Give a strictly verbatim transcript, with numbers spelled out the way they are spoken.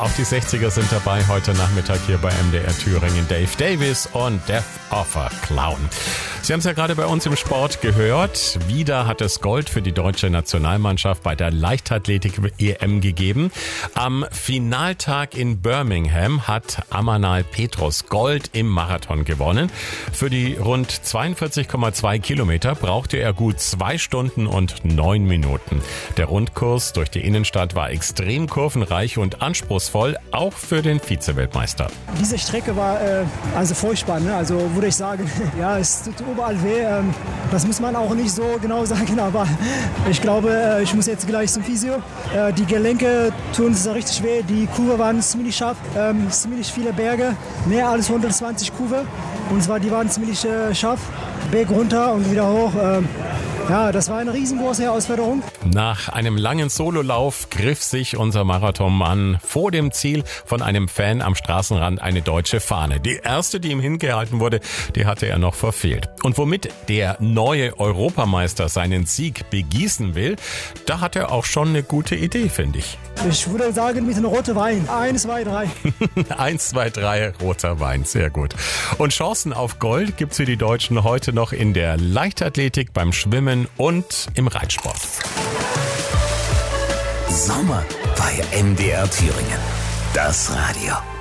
Auch die sechziger sind dabei heute Nachmittag hier bei M D R Thüringen. Dave Davies und Death of a Clown. Sie haben es ja gerade bei uns im Sport gehört. Wieder hat es Gold für die deutsche Nationalmannschaft bei der Leichtathletik-E M gegeben. Am Finaltag in Birmingham hat Amanal Petros Gold im Marathon gewonnen. Für die rund zweiundvierzig Komma zwei Kilometer brauchte er gut zwei Stunden und neun Minuten. Der Rundkurs durch die Innenstadt war extrem kurvenreich und anspruchsvoll, auch für den Vize-Weltmeister. Diese Strecke war äh, also furchtbar, ne? Also würde ich sagen, ja, es tut überall weh. Ähm, das muss man auch nicht so genau sagen, aber ich glaube, äh, ich muss jetzt gleich zum Physio. Äh, die Gelenke tun es richtig weh, die Kurve waren ziemlich scharf, ähm, ziemlich viele Berge, mehr als hundertzwanzig Kurve. Und zwar, die waren ziemlich äh, scharf, Berg runter und wieder hoch. Ähm, Ja, das war eine riesengroße Herausforderung. Nach einem langen Sololauf griff sich unser Marathonmann vor dem Ziel von einem Fan am Straßenrand eine deutsche Fahne. Die erste, die ihm hingehalten wurde, die hatte er noch verfehlt. Und womit der neue Europameister seinen Sieg begießen will, da hat er auch schon eine gute Idee, finde ich. Ich würde sagen, mit einem roten Wein. Eins, zwei, drei. Eins, zwei, drei, roter Wein. Sehr gut. Und Chancen auf Gold gibt's für die Deutschen heute noch in der Leichtathletik, beim Schwimmen und im Reitsport. Sommer bei M D R Thüringen. Das Radio.